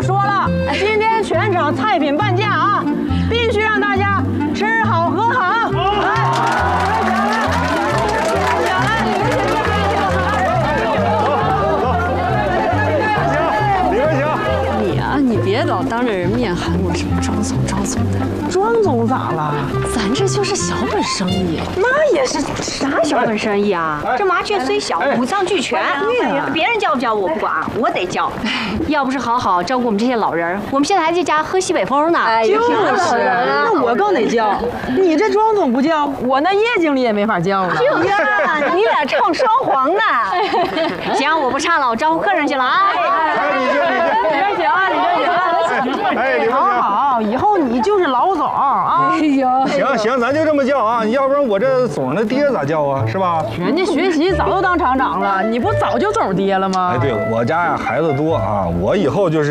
说了，今天全场菜品半价啊，必须让大家吃好喝好。 你别老当着人面喊我什么庄总的。 庄总咋了？ 咱这就是小本生意。 那也是啥小本生意啊？ 这麻雀虽小，五脏俱全。别人教不教我不管，我得教。 要不是好好照顾我们这些老人，我们现在还在家喝西北风呢。 就是，那我更得叫。你这庄总不叫，我那叶经理也没法叫了。 就是啊，你俩唱双簧呢。 行，我不唱了，我招呼客人去了啊。 里边请啊，里边请啊。 哎， 好，以后你就是老总啊。 哎呦， 行，咱就这么叫啊，要不然我这总的爹咋叫啊？是吧？ 人家学习早都当厂长了，你不早就总爹了吗？ 哎，对了，我家呀孩子多啊，我以后就是。